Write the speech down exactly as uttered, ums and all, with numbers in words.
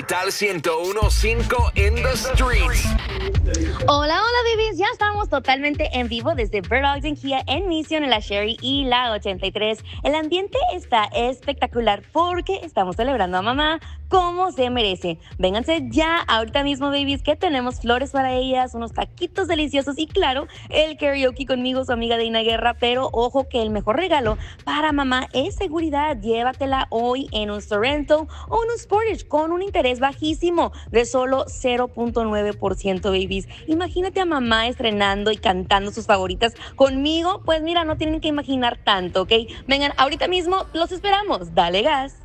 Monumental ciento uno punto cinco in the streets. Hola, hola, babies. Ya estamos totalmente en vivo desde Bird Ogden Kia en Mission, en la Sherry y la ochenta y tres. El ambiente está espectacular porque estamos celebrando a mamá como se merece. Vénganse ya ahorita mismo, babies, que tenemos flores para ellas, unos taquitos deliciosos y, claro, el karaoke conmigo, su amiga Dina Guerra. Pero ojo que el mejor regalo para mamá es seguridad. Llévatela hoy en un Sorrento o en un Sportage con un interés bajísimo de solo cero punto nueve por ciento, babies. Imagínate a mamá estrenando y cantando sus favoritas conmigo. Pues mira, no tienen que imaginar tanto, ¿ok? Vengan, ahorita mismo los esperamos. Dale gas.